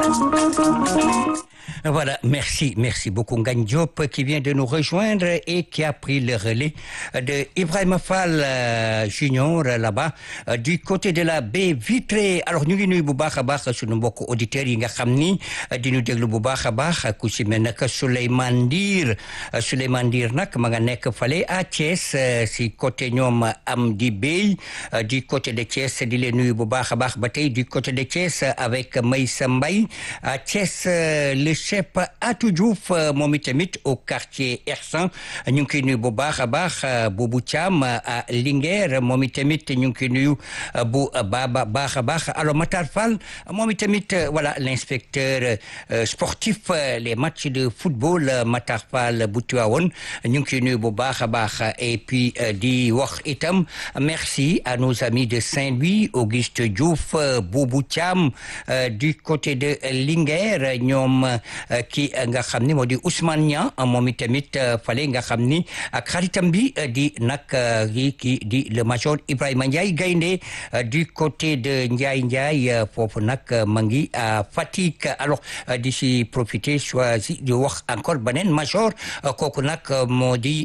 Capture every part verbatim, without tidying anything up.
Voilà, merci, merci beaucoup Ngagne Diop qui vient de nous rejoindre et qui a pris le relais de Ibrahima Fall euh, Junior euh, là-bas euh, du côté de la baie vitrée. Alors ñu ngi nuyu bu baax a baax sunu mbokk auditeurs yi nga xam ni di ñu déglu bu baax a baax ku ci mel nag Souleymane Ndir Souleymane Ndir nag ma nga nekk fale à Thiès si côté ñoom am di Bey du côté de Thiès di leen nuyu bu baax a baax ba tey du côté de Thiès avec Maysa Mbaye à Thiès le chef Atou Diouf moom itamit au quartier Ersan ñu ngi koy nuyu bu baax a baax Boubou Thiam à Linguère moom itamit ñu ngi koy nuyu bu baba baax a baax alors Matar Fall moom itamit voilà l'inspecteur sportif les matchs de football Matar Fall bu Tivaouane ñu ngi koy nuyu bu baax a baax et puis di wax itam merci à nos amis de Saint-Louis Auguste Diouf Boubou Thiam du côté de Linguère ñoom ki nga xam ni moo di Ousmane Niang moom itamit fale nga xam ni ak xaritam bi di nag ki ki di le major Ibrahima Ndiaye Gaynde du côté de Ndiaye Ndiaye foofu nag ma ngi à Fatick alors di si profiter choisi di wax encore beneen major kooku nag moo di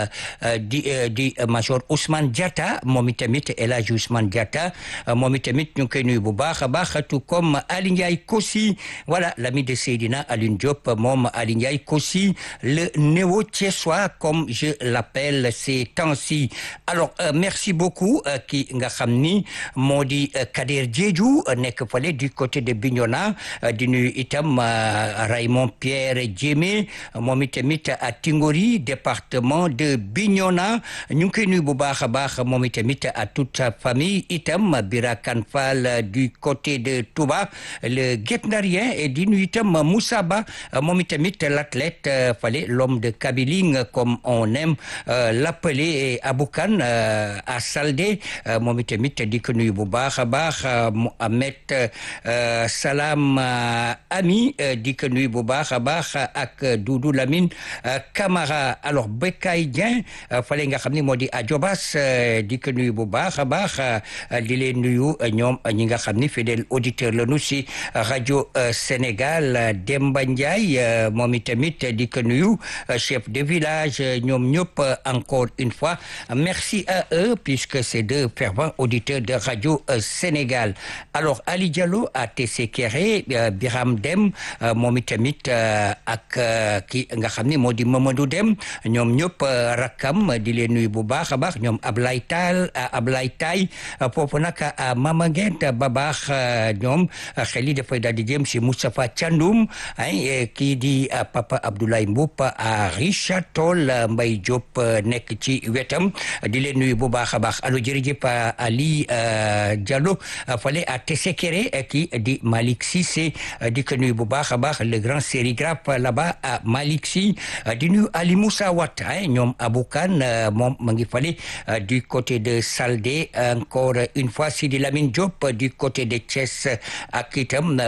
di di major Ousmane Diatta moom itamit El Hadji Ousmane Diatta moom itamit ñu ngi koy nuyu bu baax a baax tout comme Ali Ndiaye Kossi voilà l'ami de Seydina Alioune Diop moom Ali Ndiaye Kossi le néo-thiessois comme je l'appelle ces temps-ci alors euh, merci beaucoup ki nga xam ni moo di Kader Diédhiou nekk fale du côté de Bignona di nuyu itam Raymond Pierre Diémé moom itamit à Tingori département de Bignona ñu ngi koy nuyu bu baax a baax moom itamit à toute sa famille itam Birakan Fall du côté de Touba le Guet-Ndarien et di nuyu itam Moussa Ba moom itamit l'athlète fallait l'homme de Kabiling comme on aime euh, l'appeler Aboukan euh, à Saldé moom itamit di ko nuyu bu baax a baax Mohamed euh, Salam euh, Ami di ko nuyu bu baax a baax ak Doudou Lamine euh, Camara alors Bekay Dieng fallait nga xam ni moo di Adjobas di ko nuyu bu baax a baax di leen nuyu ñoom ñi nga xam ni fidèle auditeur la nu si rajo Sénégal Demba Ndiaye moom itamit di ko nuyu chef de village ñoom ñëpp encore une fois merci à eux puisque c'est deux fervents auditeurs de radio Sénégal alors Ali Diallo à T C Kéré Biram Dem moom itamit ak ki nga xam ni moo di Mamadou Dem ñoom ñëpp rakkam di leen nuyu bu baax a baax ñoom Ablaye Tall Ablaye Tay foofu nag Mama Ngent ba baax ñoom xel yi dafay daal di jëm si Moustapha Thiandoum ay kii di Papa Abdoulaye Mboup à Richard Toll Mbaye Diop nekk ci wetam di leen nuyu bu baax a baax allo jërëjëf Ali Diallo fale à Tessekere kii di Malick Cissé di ko nuyu bu baax a baax le grand sérigraphe là-bas à Malick Sy di nuyu Ali Moussa Wat ñoom Aboukan moom ma ngi fale du côté de Saldé encore une fois Sidi Lamine Diop du côté de Thiès ak itam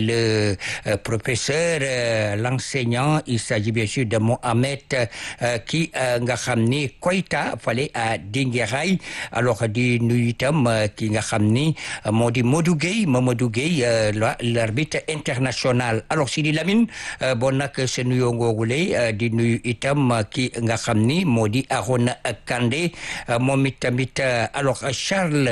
le professeur l'enseignant il s'agit bien sûr de Mohamed ki nga xam ni Koita fale à Dinguiraye alors di nuyu itam ki nga xam ni moo di Modou Gueye Mamadou Gueye l'arbitre international alors Sidi Lamine bon nag se nuyoo ngoogule di nuyu itam ki nga xam ni moo di Arona Kandé moom itamit alors Charles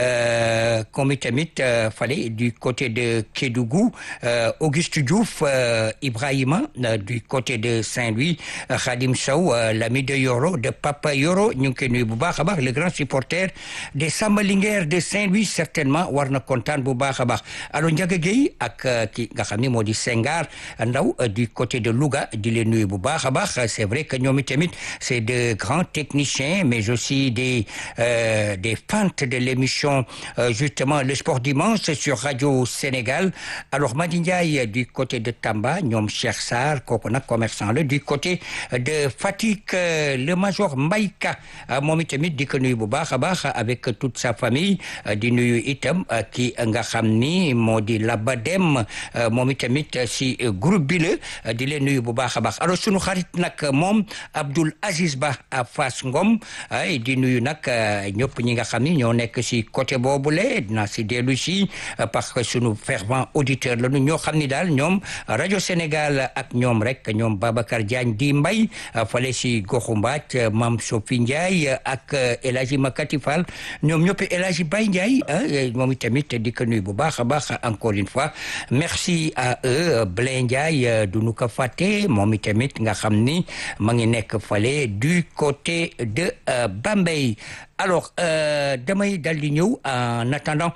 comme itamit fale du côté de Kédougou Auguste Diouf Ibrahima du côté de Saint-Louis Khadim Sow l'ami de Yoro de Papa Yoro ñu ngi koy nuyu bu baax a baax le grand supporter des Samba Linguère de Saint-Louis certainement war na kontaan bu baax a baax alors Ndiaga Gueye ak ki nga xam ni moo di Senghar Ndaw du côté de Louga di leen nuyu bu baax a baax c'est vrai que ñoom itamit c'est de grands techniciens mais aussi des euh, des fans de l'émission euh, justement le sport dimanche sur Radio Sénégal alors Madi Ndiaye du côté de de Tamba ñoom Cheikh Sarr kooku nag commerçant la du côté de Fatick le major Mbayka moom itamit di ko nuyu bu baax a baax avec toute sa famille di nuyu itam ki nga xam ni moo di Laba Dem moom itamit si groupe bi la di leen nuyu bu baax a baax alors sunu xarit nag moom Abdoul Aziz Ba à Fass Ngom ay di nuyu nag ñëpp ñi nga xam ni ñoo nekk si côté boobule dinaa si dellu si parce que sunu fervent auditeur la ñu ñoo xam ni daal ñoom rajo Sénégal ak ñoom rek ñoom Babacar Diagne di mbay fale si goxu Mbaaj Mam Sophie Ndiaye ak El Hadji Makati Fall ñoom ñëpp El Hadji Baye Ndiaye moom itamit di ko nuyu bu baax a baax encore une fois merci à eux Blé Ndiaye du nu ko fàtte moom itamit nga xam ni ma ngi nekk fale du côté de Bambey alors damay dal di ñëw en attendant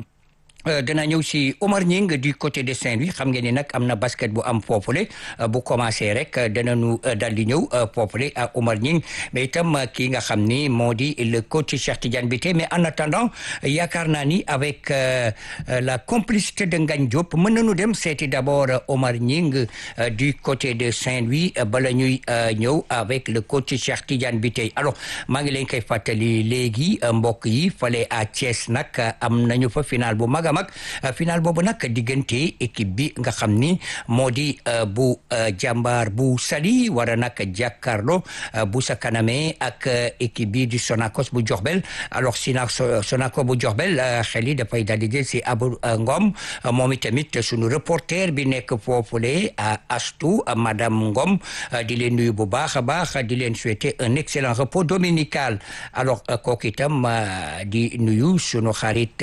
dana ñëw si Omar Ñing du côté de Saint-Louis xam ngeen ni nag am na basket bu am foofule bu commencé rek danañu dal di ñëw foofule à Omar Ñing mais itam kii nga xam ni moo di le coach Cheikh Tidiane Bitèye mais en attendant yaakaar naa ni avec la complicité de Ngagne Diop mën nañu dem seeti d'abord Omar Ñing du côté de Saint-Louis bala ñuy ñëw avec le coach Cheikh Tidiane Bitèye alors maa ngi leen koy fàttali léegi mbokk yi fale à Thiès nag am nañu fa final bu mag mag final boobu nag diggante équipe bi nga xam ni moo di bu jàmbaar bu Saly wara nag jàkkaarloo bu sa kaname ak équipe bi du Sonacos bu Diourbel alors sina Sonacos bu Diourbel xel yi dafay daal di jël si Abou Ngom moom itamit sunu reporter bi nekk foofule à Astou madame Ngom di leen nuyu bu baax a baax di leen souhaiter un excellent repos dominical alors kooku itam di nuyu sunu xarit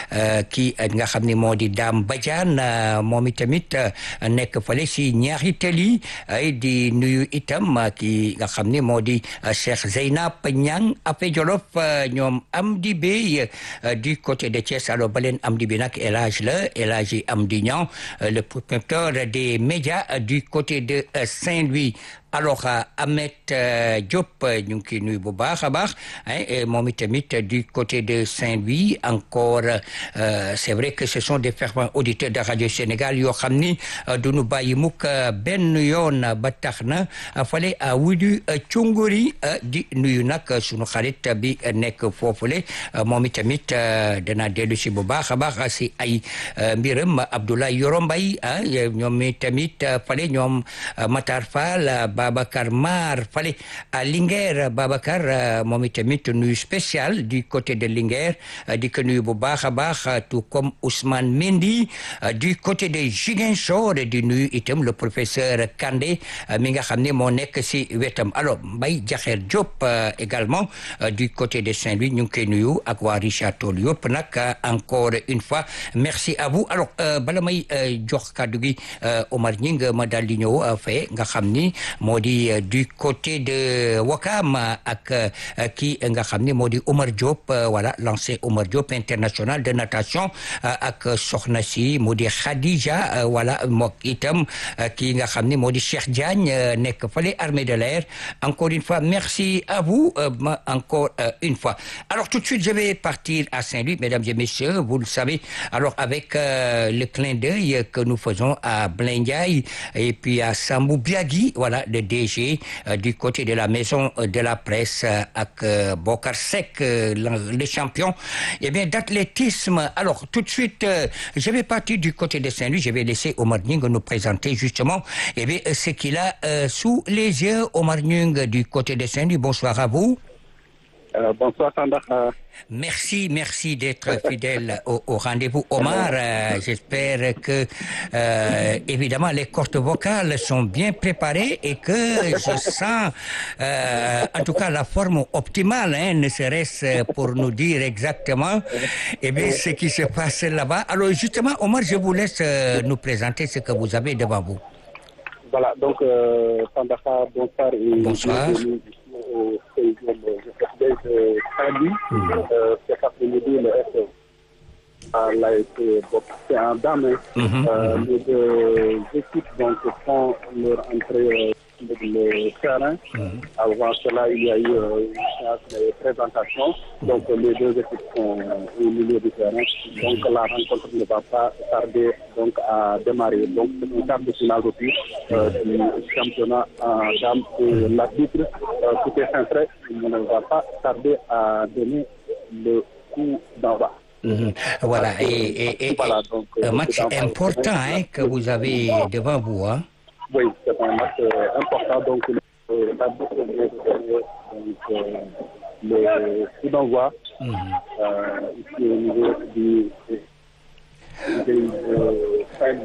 ki nga xam ni moo di Dame Badiane moom itamit nekk fale si ñaari tali di nuyu itam ki nga xam ni moo di Cheikh Zeynab Niang Ape Jolof ñoom Amdi Bey du côté de Thiès alors ba leen Amdi bi nag El Hadj la El Hadji Amdi Niang le propriétaire des médias du côté de Saint-Louis alors Ahmed Diop ñu ngi koy nuyu bu baax a baax moom itamit du côté de Saint-Louis encore c'est vrai que ce sont des fervents auditeurs de Radio Sénégal yoo xam ni du ñu bàyyi mukk benn yoon ba tax na fale a wudu Cunguri di nuyu nag sunu xarit bi nekk foofule moom itamit dana dellu si bu baax a baax si ay mbiram Abdoulaye Yoro Mbaye ñoom itamit fale ñoom Matar Fall Babacar Mar fale à Linguère Babacar moom itamit nuyu spécial du côté de Linguère di ko nuyu bu baax a baax tout comme Ousmane Mendy du côté de Ziguinchor di nuyu itam le professeur Kandé mi nga xam ne moo nekk si wetam alors Mbaye Diakher Diop également du côté de Saint-Louis ñu ngi koy nuyu ak waa Richard Toll yëpp nag encore une fois merci à vous alors bala may jox kàddu gi Omar Ñing ma daal di ñëw fee nga xam ni moo di du côté de Wakam ak kii nga xam ni moo di Omar Diop voilà l'ancien Omar Diop international de natation ak soxna si moo di Khadija voilà mook itam kii nga xam ni moo di Cheikh Diagne nekk fale armée de l'air encore une fois merci à vous encore une fois alors tout de suite je vais partir à Saint-Louis mesdames et messieurs vous le savez alors avec euh, le clin d'œil que nous faisons à Blé Ndiaye et puis à Sambou Biagui voilà le D G euh, du côté de la maison euh, de la presse euh, avec euh, Bokar Seck euh, le, le champion et eh bien d'athlétisme alors tout de suite euh, je vais partir du côté de Saint-Louis je vais laisser Omar Ñing nous présenter justement et eh bien ce qu'il a euh, sous les yeux Omar Ñing du côté de Saint-Louis bonsoir à vous. Euh, bonsoir Tandakha. Merci, merci d'être fidèle au, au rendez-vous Omar. Euh, j'espère que euh, évidemment les cordes vocales sont bien préparées et que je sens euh, en tout cas la forme optimale, hein, ne serait-ce pour nous dire exactement eh bien, ce qui se passe là-bas. Alors justement Omar, je vous laisse euh, nous présenter ce que vous avez devant vous. Voilà, donc euh, Tandakha, bonsoir et bonsoir. bienvenue au stadium de Saint-Louis. Mmh. Euh, cet après-midi, le F a été boxé en dames. Mmh. Euh, mmh. Les deux équipes donc, font leur entrée sur le terrain. Mm-hmm. Avant cela, il y a eu euh, une séance de présentation. Donc les deux équipes sont au milieu du terrain. Donc la rencontre ne va pas tarder donc, à démarrer. Donc c'est un quart de finale aussi euh, du championnat en dames. Et l'arbitre, euh, tout est centré, il ne va pas tarder à donner le coup d'envoi. Mmh. Voilà, et, et, et, voilà, donc, un match important hein, que vous avez devant vous. Hein? Oui, c'est un match euh, important. Donc, euh, l'arbitre vient de donner donc, euh, le coup d'envoi mmh. euh, ici au niveau du fin.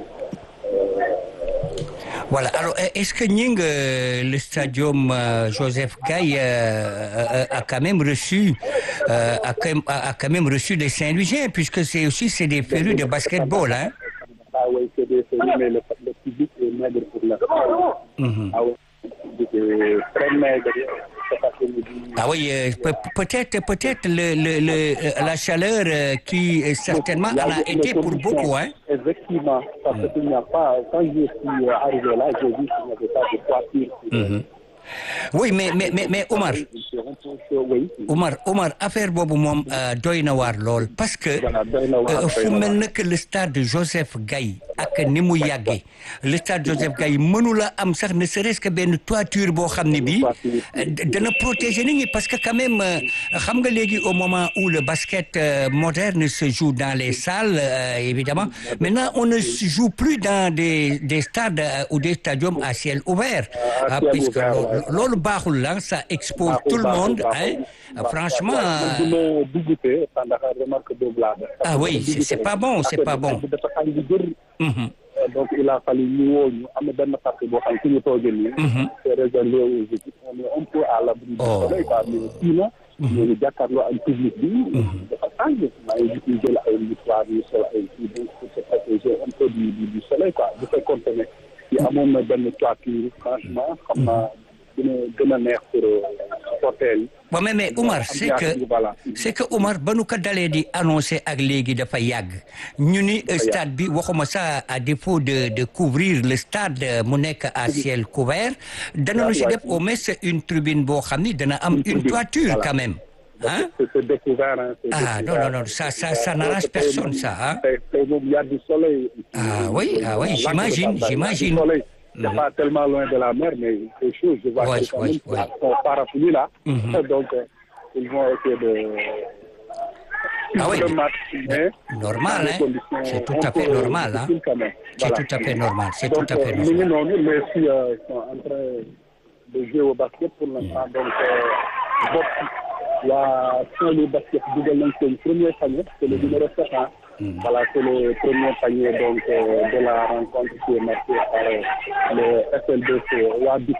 Voilà. Alors, est-ce que Ning, euh, le stadium euh, Joseph Gaye euh, a, a quand même reçu, euh, a, a, a quand même reçu des Saint-Louisiens, puisque c'est aussi c'est des férus de basketball, hein? Ah oui, c'est des férus, mais le, le public est maigre pour l'instant. Mm-hmm. Ah oui, le public est très maigre. Ah oui, euh, pe- peut-être, peut-être le, le, le, la chaleur euh, qui certainement en a été pour beaucoup, hein? Effectivement, parce mm. qu'il n'y a pas, quand je suis arrivé là, j'ai vu qu'il n'y avait pas de toiture. Mm-hmm. Oui, mais, mais, mais, mais Omar, Omar, Omar, affaire boobu moom doy na waar lool parce que fu mel na que le stade Joseph Gaye ak ni mu yàggee le stade Joseph Gaye mënula am sax ne serait-ce que benn toiture boo xam ne bii dana protéger nit ñi parce que quand même xam nga léegi au moment où le basket moderne se joue dans les salles évidemment maintenant on ne se joue plus dans des des stades ou des stadiums à ciel ouvert puisque loolu baaxul la ça expose tout le monde hein franchement ah oui c'est, c'est pas bon c'est pas bon mm-hmm. Donc il a fallu ñu woo ñu am na benn partie boo xam ne ñu toogee nii c'est réservé aux équipes on est un peu à l'abri du soleil quoi mais sinon ñu ngi jàkkaarloo ak public bi dafa tàng maa ngi gis jël ay mouchoir yu sol ay kii donc pour se protéger un peu du du soleil quoi bu fekkoon ne yi amoon na benn toiture franchement xam naa dina gën a neex pour hôtel yi. Bon, mais, mais Omar, c'est que, c'est que Omar, ba nu ko dalee di annoncé ak léegi dafa yàgg ñu ni stade bi waxuma ça à défaut de de couvrir le stade mu nekk à ciel couvert danañu si def au moins une tribune boo xam ni dana am une toiture quand même. Hein? C'est découvert. Hein, c'est ah découvert. non non non ça ça ça n'arrange personne ça hein. Il y a du soleil. Ah oui ah oui j'imagine j'imagine. C'est mm-hmm. pas tellement loin de la mer, mais c'est chaud. Je vois ouais, que quand ouais, même, ouais. son parapluie là. Mm-hmm. Donc, euh, ils vont essayer de... Ah oui, match, mais normal, hein? C'est tout à fait normal, hein? C'est voilà. tout à fait normal, c'est donc, tout à fait normal. Nous, non, nous, les filles euh, sont en train de jouer au basket pour l'instant. Mm. Donc, euh, donc, la Saint-Louis Basket c'est le premier panier, c'est le numéro sept. Hein. Mm. Voilà, c'est le premier panier donc, euh, de la rencontre qui est marqué par euh, le F L B C. Wabit,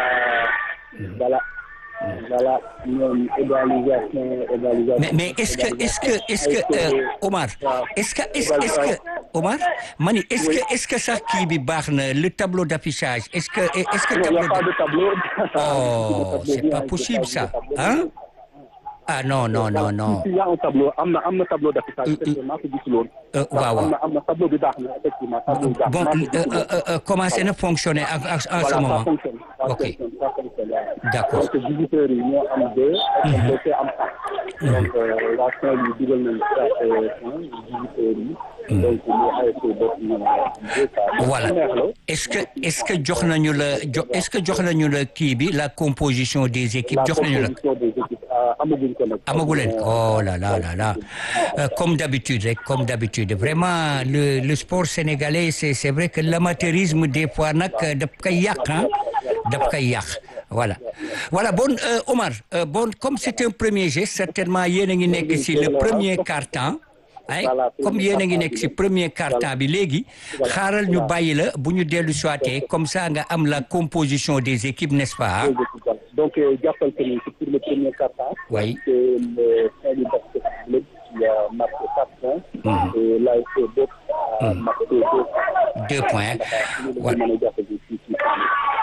mm. voilà. Voilà, une égalisation, égalisation. Mais, mais est-ce que, est-ce que, est-ce que, euh, Omar, est-ce que, est-ce, est-ce que, Omar, Mani, est-ce que, est-ce que ça qui est barne, le tableau d'affichage, est-ce que, est-ce que il n'y a pas de tableau. Oh, c'est pas possible ça, hein? Ah non, non, non, non. Il y a un tableau, il y a un tableau d'affichage, effectivement, c'est du slow. Euh, ouais, ouais. Il y a un tableau de darne, effectivement. Bon, euh, euh, euh, comment ça ne fonctionne en, en, en voilà, ce moment? Ça fonctionne. Ça ok. Fonctionne, ça fonctionne. D'accord. Donc, visiteurs, il y a un deux, et c'est un pas. Donc, euh, la fin du double même, c'est un, visiteurs, donc, il y a été deux cas. Voilà. Est-ce que, est-ce que jox nañu la, est-ce que jox nañu la kii bi, la composition des équipes, jox nañu la? La composition des équipes, amaguñ ko nag. Amagu leen oh là là là là euh, comme d'habitude rek comme d'habitude vraiment le le sport sénégalais c'est c'est vrai que l'amateurisme des fois nag daf koy yàq ah daf koy yàq voilà voilà bon euh, Omar euh, bon comme c'est un premier geste certainement yéen a ngi nekk ci le premier quart-temps ay comme yéen a ngi nekk ci premier quart-temps bi léegi xaaral ñu bàyyi la bu ñu dellu soité comme ça nga am la composition des équipes n'est-ce pas donc jàppal que ni pour le premier quart-temps oui c'est le Saint-Louis Basket Club qui a marqué quatre points mm-hmm. et l'A S C Bopp a marqué deux deux points voilà.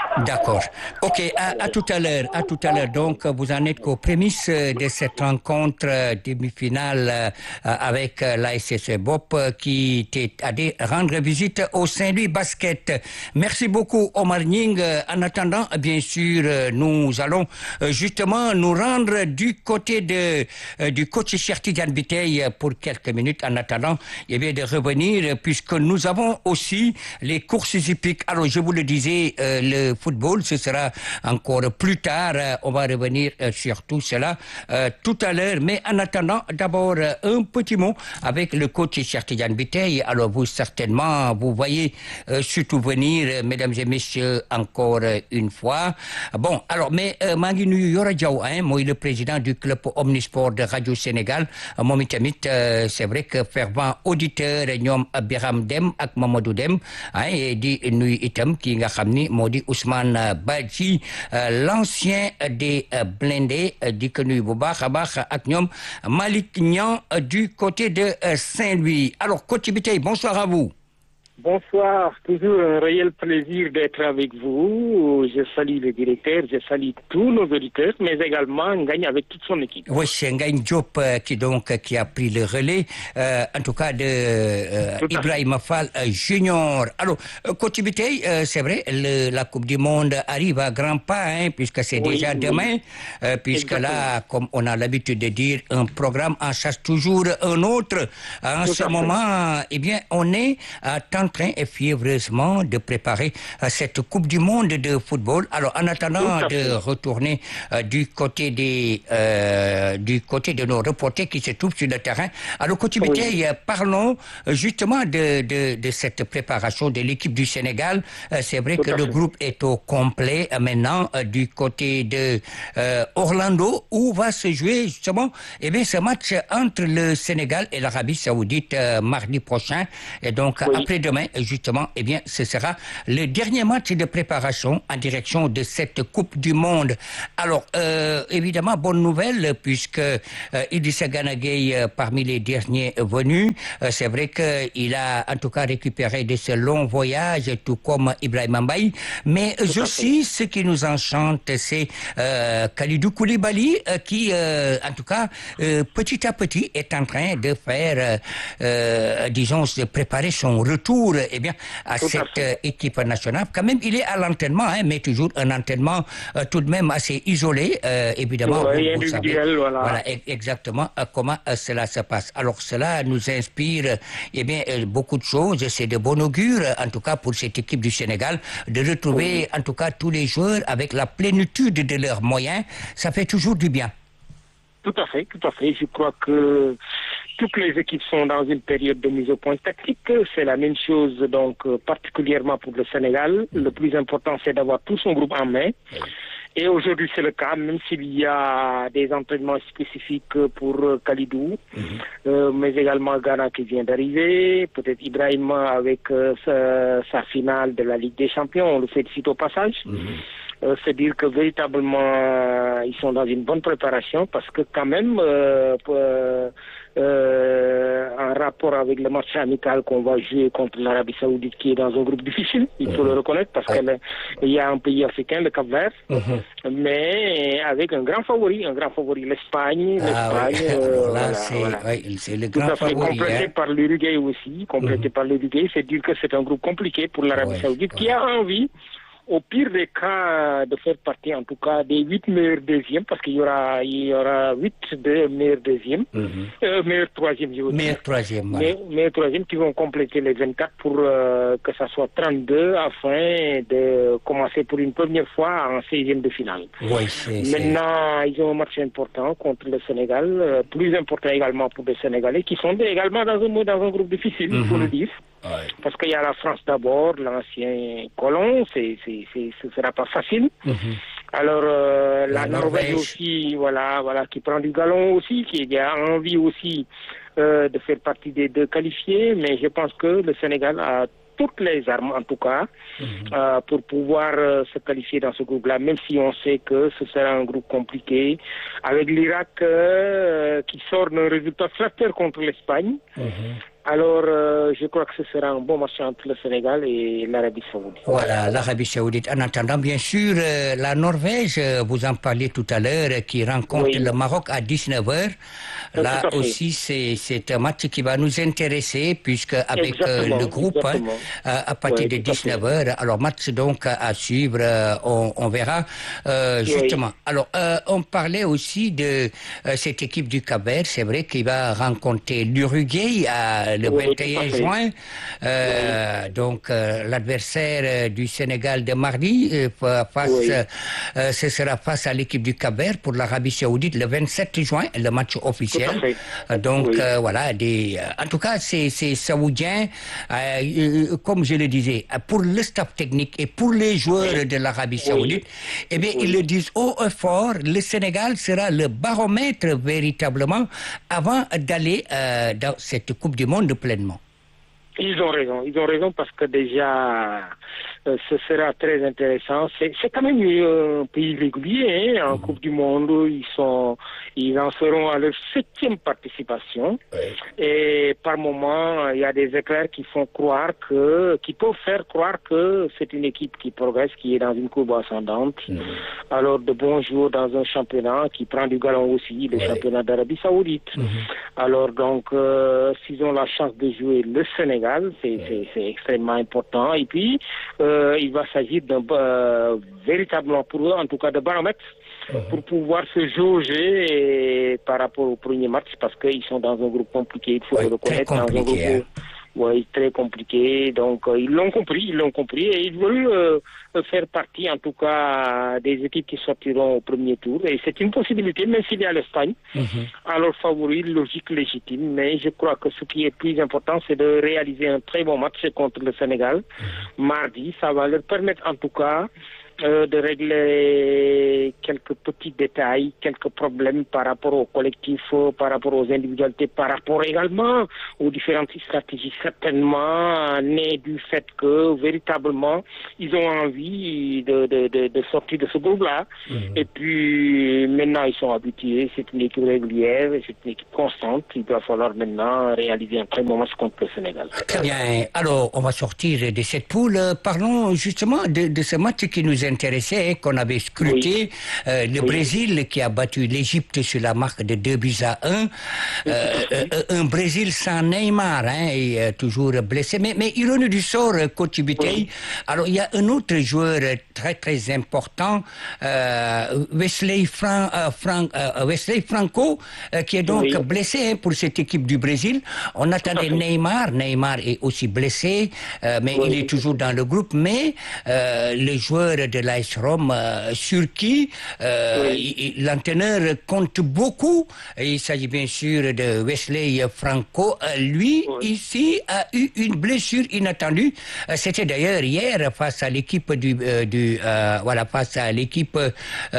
D'accord. Ok, à, à tout à l'heure. À tout à l'heure. Donc, vous en êtes qu'aux prémices de cette rencontre demi-finale euh, avec l'A S S B O P qui t'est allé rendre visite au Saint-Louis Basket. Merci beaucoup, Omar Nying. En attendant, bien sûr, nous allons justement nous rendre du côté de du coach Cheikh Tidiane Biteye pour quelques minutes. En attendant, il vient de revenir puisque nous avons aussi les courses hippiques. Alors, je vous le disais, euh, le football, ce sera encore plus tard. Euh, on va revenir euh, sur tout cela euh, tout à l'heure. Mais en attendant, d'abord, euh, un petit mot avec le coach Cheikh Tidiane Biteye. Alors, vous, certainement, vous voyez euh, surtout venir, euh, mesdames et messieurs, encore euh, une fois. Bon, alors, mais euh, maa ngi nuyu Yoro Diaw, hein, mooy le président du club Omnisport de Radio Sénégal. Euh, moom itamit, euh, c'est vrai que fervent auditeur ñoom Biram Dem ak Mamadou Dem, hein, et di nuyu itam ki nga xam ni moo di Ousmane Badji, euh, l'ancien des euh, blindés, euh, di ko nuyu bu baax a baax ak ñoom Malick Niang euh, du côté de euh, Saint-Louis. Alors, coach Biteye, bonsoir à vous. Bonsoir, toujours un réel plaisir d'être avec vous. Je salue le directeur, je salue tous nos auditeurs, mais également Ngagne avec toute son équipe. Oui, c'est Ngagne Diop euh, qui donc qui a pris le relais, euh, en tout cas de euh, Ibrahima Fall euh, Junior. Alors, euh, coach Biteye, euh, c'est vrai, le, la Coupe du Monde arrive à grands pas, hein, puisque c'est Oui, déjà oui. demain, euh, puisque Exactement. là, comme on a l'habitude de dire, un programme en chasse toujours un autre. En Tout ce à fait. moment, eh bien, on est euh, en train et fiévreusement de préparer euh, cette Coupe du Monde de football. Alors, en attendant Tout à de fait. retourner euh, du côté des euh, du côté de nos reporters qui se trouvent sur le terrain. Alors, coach Oui. Biteye, euh, parlons euh, justement de, de de cette préparation de l'équipe du Sénégal. Euh, c'est vrai Tout que à le fait. groupe est au complet euh, maintenant euh, du côté de euh, Orlando où va se jouer justement eh bien ce match entre le Sénégal et l'Arabie Saoudite euh, mardi prochain. Et donc Oui. après-demain justement eh bien ce sera le dernier match de préparation en direction de cette Coupe du Monde. Alors euh, évidemment bonne nouvelle puisque euh, Idrissa Gana Gueye euh, parmi les derniers venus, euh, c'est vrai que il a en tout cas récupéré de ce long voyage tout comme Ibrahima Mbaye, mais Tout à aussi ce qui nous enchante c'est euh, Kalidou Koulibaly euh, qui euh, en tout cas euh, petit à petit est en train de faire euh, euh, disons de préparer son retour eh bien à Tout à cette fait. euh, équipe nationale. Quand même il est à l'entraînement hein, mais toujours un entraînement euh, tout de même assez isolé euh, évidemment Oui, vous, vous savez individuel, voilà. voilà e- exactement euh, comment euh, cela se passe. Alors cela nous inspire euh, eh bien euh, beaucoup de choses, c'est de bon augure euh, en tout cas pour cette équipe du Sénégal de retrouver en tout cas tous les joueurs avec la plénitude de leurs moyens, ça fait toujours du bien. Tout à fait, tout à fait. Je crois que toutes les équipes sont dans une période de mise au point tactique. C'est la même chose, donc, euh, particulièrement pour le Sénégal. Le plus important, c'est d'avoir tout son groupe en main. Et aujourd'hui, c'est le cas, même s'il y a des entraînements spécifiques pour euh, Kalidou, euh, mais également Ghana qui vient d'arriver, peut-être Ibrahima avec euh, sa, sa finale de la Ligue des Champions, on le félicite au passage. Euh, c'est dire que véritablement euh, ils sont dans une bonne préparation parce que quand même euh, pour, euh, euh, en rapport avec le match amical qu'on va jouer contre l'Arabie Saoudite qui est dans un groupe difficile, il faut le reconnaître parce qu'il y a un pays africain, le Cap-Vert, mais avec un grand favori, un grand favori, l'Espagne, Ah, oui. l'Espagne, euh, Alors là, voilà, c'est voilà. oui, c'est le Tout grand à fait, favori. complété hein. par l'Uruguay aussi, complété par l'Uruguay, c'est dire que c'est un groupe compliqué pour l'Arabie Ouais, Saoudite qui ouais. a envie, au pire des cas, de faire partie en tout cas des huit meilleurs deuxièmes, parce qu'il y aura, il y aura huit de meilleurs deuxièmes, euh, meilleurs troisièmes, je veux dire. Meilleur troisième. voilà. Mais, meilleurs troisièmes qui vont compléter les vingt-quatre pour euh, que ça soit trente-deux afin de commencer pour une première fois en seizième de finale. Oui, c'est c'est- Maintenant, ils ont un match important contre le Sénégal, euh, plus important également pour les Sénégalais, qui sont également dans un, dans un groupe difficile, il faut le dire. ouais. Parce qu'il y a la France d'abord, l'ancien colon, c'est, c'est, c'est, ce ne sera pas facile. Alors, euh, la, La Norvège Norvège. aussi, voilà, voilà, qui prend du galon aussi, qui a envie aussi euh, de faire partie des deux qualifiés, mais je pense que le Sénégal a toutes les armes, en tout cas, euh, pour pouvoir euh, se qualifier dans ce groupe-là, même si on sait que ce sera un groupe compliqué, avec l'Irak euh, qui sort d'un résultat flatteur contre l'Espagne. Alors, euh, je crois que ce sera un bon match entre le Sénégal et l'Arabie Saoudite. Voilà, l'Arabie Saoudite. En attendant, bien sûr, euh, la Norvège, euh, vous en parliez tout à l'heure, euh, qui rencontre Oui. le Maroc à dix-neuf heures. Tout Là à fait. aussi, c'est, c'est un match qui va nous intéresser, puisque avec euh, Exactement, le groupe, hein, exactement. euh, à partir Oui, de tout à fait. dix-neuf heures, alors match donc à, à suivre, euh, on, on verra euh, justement. Alors, euh, on parlait aussi de euh, cette équipe du Cap-Vert, c'est vrai qu'il va rencontrer l'Uruguay à, le Oui, vingt tout et à un fait. juin. Euh, Donc, euh, l'adversaire euh, du Sénégal de mardi, euh, fa- face, Oui. euh, ce sera face à l'équipe du Cap-Vert pour l'Arabie Saoudite le vingt-sept juin, le match officiel. Tout à fait. Euh, Donc, Oui. euh, voilà, des, euh, en tout cas, c'est, c'est saoudien, euh, euh, comme je le disais, euh, pour le staff technique et pour les joueurs de l'Arabie Saoudite, eh bien, Oui. ils le disent haut et fort, le Sénégal sera le baromètre véritablement avant d'aller euh, dans cette Coupe du Monde pleinement. Ils ont raison, ils ont raison parce que déjà, euh, ce sera très intéressant. C'est, c'est quand même euh, un pays régulier, hein, en Mhm. Coupe du Monde. Ils sont, ils en seront à leur septième participation. Et par moment, il y a des éclairs qui font croire que, qui peuvent faire croire que c'est une équipe qui progresse, qui est dans une courbe ascendante. Alors de bons jours dans un championnat qui prend du galon aussi, le Ouais. championnat d'Arabie Saoudite. Mhm. Alors donc, euh, s'ils ont la chance de jouer le Sénégal, c'est, c'est, c'est extrêmement important. Et puis, euh, il va s'agir d'un euh, véritablement pour eux, en tout cas de baromètre, pour pouvoir se jauger et, par rapport au premier match, parce qu'ils sont dans un groupe compliqué, il faut Oui, le reconnaître, très dans un compliqué, groupe ouais, très compliqué. Donc, euh, ils l'ont compris, ils l'ont compris, et ils veulent euh, faire partie, en tout cas, des équipes qui sortiront au premier tour. Et c'est une possibilité, même s'il y a l'Espagne, Mhm. alors favori, logique, légitime. Mais je crois que ce qui est plus important, c'est de réaliser un très bon match contre le Sénégal. Mardi, ça va leur permettre, en tout cas, euh, de régler quelques petits détails, quelques problèmes par rapport au collectif, euh, par rapport aux individualités, par rapport également aux différentes stratégies, certainement nées du fait que véritablement ils ont envie de, de, de, de sortir de ce groupe-là. Mhm. Et puis maintenant ils sont habitués, c'est une équipe régulière, c'est une équipe constante. Il va falloir maintenant réaliser un très bon match contre le Sénégal. Très bien. Alors, on va sortir de cette poule. Euh, Parlons justement de, de ce match qui nous intéressait, hein, qu'on avait scruté. Euh, le Oui. Brésil qui a battu l'Égypte sur la marque de deux buts à un. Euh, euh, un Brésil sans Neymar, hein, et euh, toujours blessé. Mais, mais ironie du sort, euh, coach Bitey, Oui. alors il y a un autre joueur euh, très très important, euh, Wesley, Fran, euh, Fran, euh, Wesley Franco, euh, qui est donc Oui. blessé, hein, pour cette équipe du Brésil. On attendait fait. Neymar. Neymar est aussi blessé, euh, mais Oui. il est toujours dans le groupe. Mais euh, le joueur de l'A S Rome, euh, sur qui euh, Oui. il- il- l'entraîneur compte beaucoup, et il s'agit bien sûr de Wesley Franco. Euh, lui, Oui. ici, a eu une blessure inattendue. Euh, C'était d'ailleurs hier face à l'équipe du, euh, du euh, voilà, face à l'équipe euh,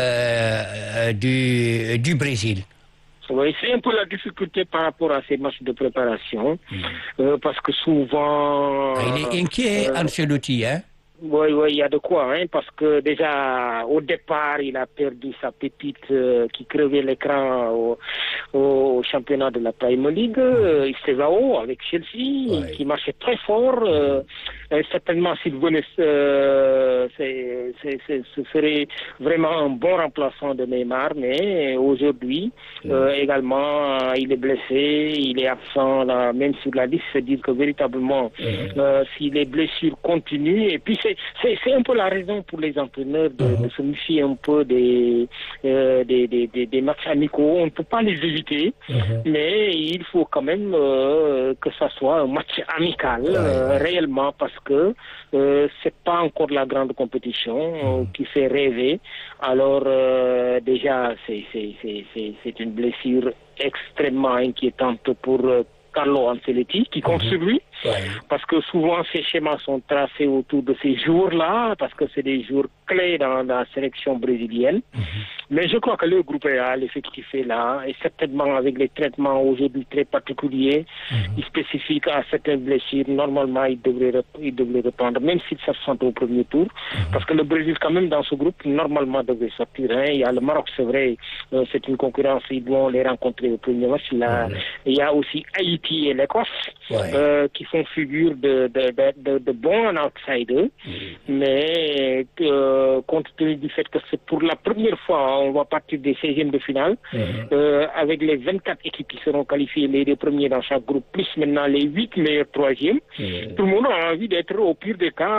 euh, du, du Brésil. Oui, c'est un peu la difficulté par rapport à ces matchs de préparation, euh, parce que souvent... Ah, il est inquiet, euh, Ancelotti, hein? Oui, oui, il y a de quoi, hein, parce que déjà, au départ, il a perdu sa pépite euh, qui crevait l'écran au, au championnat de la Premier League, euh, Estevao, avec Chelsea, Ouais. qui marchait très fort. Euh, et certainement, s'il venait, euh, c'est, c'est, c'est, ce serait vraiment un bon remplaçant de Neymar, mais aujourd'hui, euh, également, euh, il est blessé, il est absent, là, même sur la liste, c'est dire que véritablement, euh, si les blessures continuent, et puis c'est, c'est, c'est un peu la raison pour les entraîneurs de, de se méfier un peu des, euh, des, des, des, des matchs amicaux. On ne peut pas les éviter, mais il faut quand même euh, que ça soit un match amical, euh, réellement, parce que euh, c'est pas encore la grande compétition euh, qui fait rêver. Alors euh, déjà, c'est, c'est, c'est, c'est, c'est une blessure extrêmement inquiétante pour euh, Carlo Ancelotti, qui compte sur lui, parce que souvent ces schémas sont tracés autour de ces jours-là, parce que c'est des jours clés dans, dans la sélection brésilienne. Mais je crois que le groupe est là, l'effectif est là, et certainement avec les traitements aujourd'hui très particuliers, mm-hmm. spécifiques à certaines blessures, normalement, ils devraient, ils devraient reprendre, même s'ils s'absentent au premier tour, mm-hmm. parce que le Brésil, quand même, dans ce groupe, normalement, devrait sortir. Hein. Il y a le Maroc, c'est vrai, euh, c'est une concurrence, ils vont les rencontrer au premier match. Là, mm-hmm. Il y a aussi Haïti et l'Écosse, ouais. euh, qui font figure de, de, de, de, de bons outsiders, mm-hmm. mais euh, compte tenu du fait que c'est pour la première fois, on va partir des seizièmes de finale, mmh. euh, avec les vingt-quatre équipes qui seront qualifiées, les deux premiers dans chaque groupe, plus maintenant les huit meilleurs troisièmes. Mmh. Tout le monde a envie d'être au pire des cas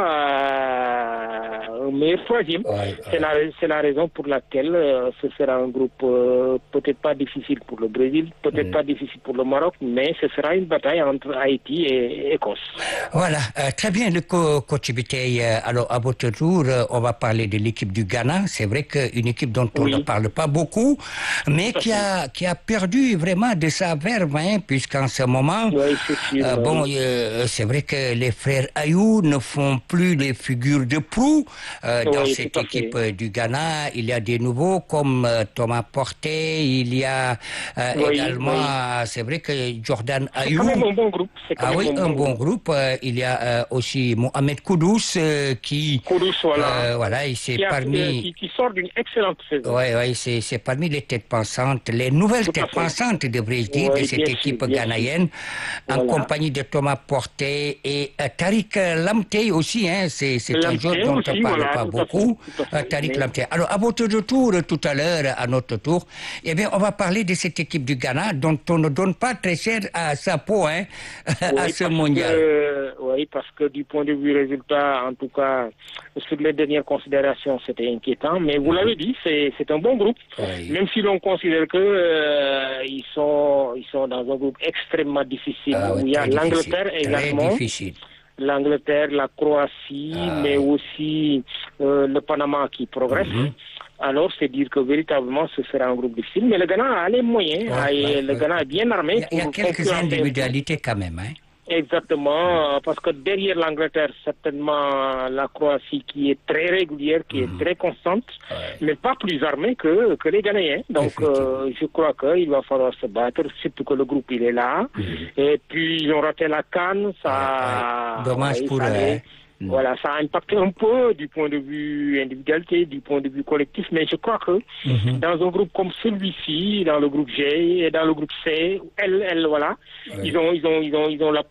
euh, meilleur troisième. Ouais, c'est, ouais. La, c'est la raison pour laquelle euh, ce sera un groupe euh, peut-être pas difficile pour le Brésil, peut-être mmh. pas difficile pour le Maroc, mais ce sera une bataille entre Haïti et Écosse. Voilà, euh, très bien le co- coach Biteye. Alors à votre tour, euh, on va parler de l'équipe du Ghana. C'est vrai qu'une équipe dont on oui. ne parle pas beaucoup, mais qui a, qui a perdu vraiment de sa verve, hein, puisqu'en ce moment, oui, c'est, sûr, euh, bon, oui. euh, c'est vrai que les frères Ayou ne font plus les figures de proue euh, dans oui, cette équipe fait. du Ghana. Il y a des nouveaux comme euh, Thomas Porté, il y a euh, oui, également, oui. c'est vrai que Jordan Ayou. C'est quand même un bon groupe. C'est quand ah même oui, un un bon, bon groupe. groupe. Euh, il y a euh, aussi Mohamed Kudus euh, qui, Kudus, voilà. Euh, voilà, il s'est qui, a, parmi. Qui, qui sort d'une excellente saison. Oui, oui, c'est, c'est parmi les têtes pensantes, les nouvelles têtes pensantes, devrais-je dire, ouais, de cette équipe sûr, ghanéenne, en voilà. compagnie de Thomas Porté et euh, Tariq Lamptey aussi, hein, c'est, c'est un joueur dont aussi, on ne parle voilà, pas beaucoup, euh, Tariq mais... Lamptey. Alors, à votre retour, tout à l'heure, à notre tour, eh bien, on va parler de cette équipe du Ghana, dont on ne donne pas très cher à sa peau, hein, oui, à ce mondial. Que, oui, parce que du point de vue résultat, en tout cas, sur les dernières considérations, c'était inquiétant, mais vous l'avez dit, c'est, c'est un bon groupe, oui. Même si l'on considère que euh, ils sont ils sont dans un groupe extrêmement difficile, ah, oui, où il y a l'Angleterre difficile. également, très difficile. L'Angleterre, la Croatie, ah, mais oui. aussi euh, le Panama qui progresse. Mm-hmm. Alors, c'est dire que véritablement, ce sera un groupe difficile, mais le Ghana a les moyens, ouais, a, ouais, le ouais. Ghana est bien armé. Il y a, il y a quelques individualités quand même, hein. Exactement, parce que derrière l'Angleterre, certainement la Croatie qui est très régulière, qui mmh. est très constante, ouais. mais pas plus armée que, que les Ghanéens. Donc euh, je crois qu'il va falloir se battre, surtout que le groupe il est là. Mmh. Et puis ils ont raté la CAN, ça... Ouais, ouais. Dommage ouais, pour ça eux. Voilà, ça a impacté un peu du point de vue individualité, du point de vue collectif, mais je crois que mm-hmm. dans un groupe comme celui-ci, dans le groupe G et dans le groupe C, L, L, voilà, oui. ils ont, ils ont, ils ont, ils ont la